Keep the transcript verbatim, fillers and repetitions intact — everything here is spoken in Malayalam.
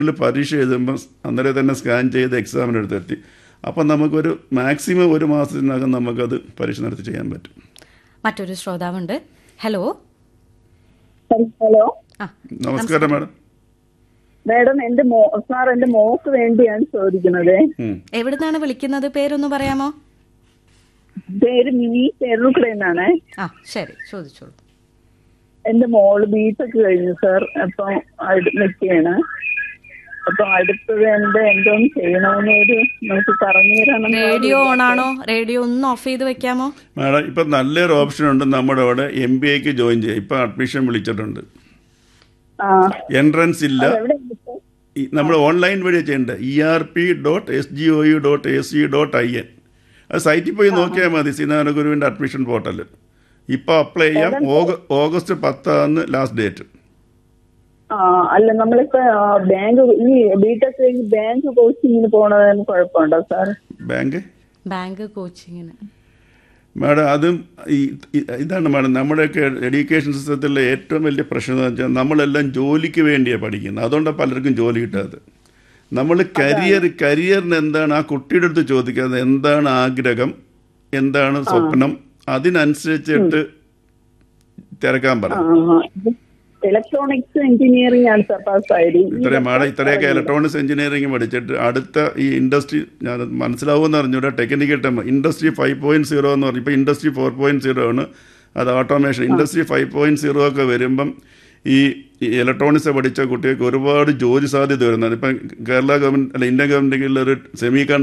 പരീക്ഷ എഴുതുമ്പോൾ അന്നേരം തന്നെ സ്കാൻ ചെയ്ത് എക്സാമിന് എടുത്തെത്തി. അപ്പം നമുക്കൊരു മാക്സിമം ഒരു മാസത്തിനകം നമുക്കത് പരീക്ഷ നടത്തി ചെയ്യാൻ പറ്റും. മറ്റൊരു ശ്രോതാവുണ്ട്. ഹലോ ഹലോ ആ നമസ്കാരം മാഡം. മാഡം, എന്റെ മോ സാർ എന്റെ മോക്ക് വേണ്ടിയാണ് ചോദിക്കുന്നത്. ഉം. എവിടുന്നാണ് വിളിക്കുന്നത്? പേരൊന്ന് പറയാമോ? പേര് മിനി പേരുക്കടന്നാണ്. ആ ശരി, ചോദിച്ചോളൂ. എന്റെ മോള് ബിടെക് കഴിഞ്ഞു സാർ. അപ്പൊ നിൽക്കുകയാണ്. അപ്പൊ അടുത്തത് എന്റെ എന്തോന്ന് ചെയ്യണമെന്നൊരു നമുക്ക് പറഞ്ഞു തരണം. റേഡിയോ ഓണാണോ? റേഡിയോ ഒന്ന് ഓഫ് ചെയ്ത് വെക്കാമോ? മാഡം, ഇപ്പം നല്ലൊരു ഓപ്ഷൻ ഉണ്ട് നമ്മുടെ അവിടെ. എം ബി എക്ക് ജോയിൻ ചെയ്യാം. ഇപ്പം അഡ്മിഷൻ വിളിച്ചിട്ടുണ്ട്. ആ എൻട്രൻസ് ഇല്ല. എവിടെ ഈ നമ്മൾ ഓൺലൈൻ വഴി ചെയ്യേണ്ടത് E R P dot S G O U dot A C dot I N. അത് സൈറ്റിൽ പോയി നോക്കിയാൽ മതി. ശ്രീനാരായണ ഗുരുവിൻ്റെ അഡ്മിഷൻ പോർട്ടൽ. ഇപ്പോൾ അപ്ലൈ ചെയ്യാം. ഓഗസ്റ്റ് പത്താണ് ലാസ്റ്റ് ഡേറ്റ്. ആ അല്ല, നമ്മളിപ്പോ ബാങ്ക് ഈ ബിടെക് കഴിഞ്ഞ് ബാങ്ക് കോച്ചിങ്ങിന് പോണതിന് കുഴപ്പമുണ്ടോ സാർ? ബാങ്ക് ബാങ്ക് കോച്ചിങ്ങിന് മാഡം, അതും ഈ ഇതാണ് മാഡം നമ്മുടെയൊക്കെ എഡ്യൂക്കേഷൻ സിസ്റ്റത്തിലെ ഏറ്റവും വലിയ പ്രശ്നം എന്ന് വെച്ചാൽ നമ്മളെല്ലാം ജോലിക്ക് വേണ്ടിയാണ് പഠിക്കുന്നത്. അതുകൊണ്ടാണ് പലർക്കും ജോലി കിട്ടാത്തത്. നമ്മൾ കരിയർ കരിയറിന് എന്താണ് ആ കുട്ടിയുടെ അടുത്ത് ചോദിക്കാതെ എന്താണ് ആഗ്രഹം, എന്താണ് സ്വപ്നം, അതിനനുസരിച്ചിട്ട് തിരക്കാൻ പറയും. ഇലക്ട്രോണിക്സ് എഞ്ചിനീയറിംഗ് ആണ് സാർ പാസ്സായത്. ഇത്രയും മാഡം ഇത്രയൊക്കെ ഇലക്ട്രോണിക്സ് എഞ്ചിനീയറിംഗ് പഠിച്ചിട്ട് അടുത്ത ഈ ഇൻഡസ്ട്രി ഞാൻ മനസ്സിലാവുമെന്ന് അറിഞ്ഞൂടെ, technical time industry five point zero എന്ന് പറഞ്ഞു. ഇപ്പോൾ ഇൻഡസ്ട്രി ഫോർ പോയിന്റ് സീറോ ആണ്. അത് automation. Industry five point zero ഒക്കെ വരുമ്പം ഈ ഇലക്ട്രോണിക്സ് പഠിച്ച കുട്ടികൾക്ക് ഒരുപാട് ജോലി സാധ്യത വരുന്നതാണ്. ഇപ്പം കേരള ഗവൺമെൻറ് അല്ല ഇന്ത്യൻ ഗവൺമെൻറ് ഒരു സെമി